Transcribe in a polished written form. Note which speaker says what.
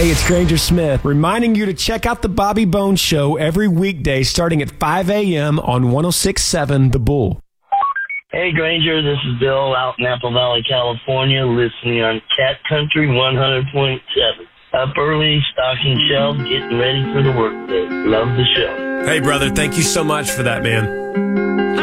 Speaker 1: Hey, it's Granger Smith, reminding you to check out the Bobby Bones Show every weekday starting at 5 a.m. on 106.7 The Bull.
Speaker 2: Hey, Granger, this is Bill out in Apple Valley, California, listening on Cat Country 100.7. Up early, stocking shelves, getting ready for the workday. Love the show.
Speaker 1: Hey, brother, thank you so much for that, man.